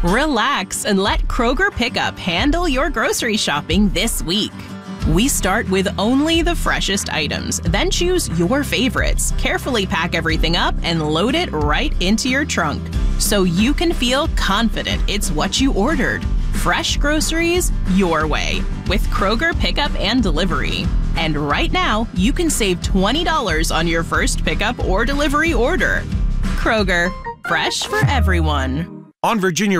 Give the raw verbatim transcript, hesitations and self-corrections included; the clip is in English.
Relax and let Kroger Pickup handle your grocery shopping this week. We start with only the freshest items, then choose your favorites, carefully pack everything up, and load it right into your trunk so you can feel confident it's what you ordered. Fresh groceries your way with Kroger Pickup and Delivery. And right now, you can save twenty dollars on your first pickup or delivery order. Kroger, fresh for everyone. On Virginia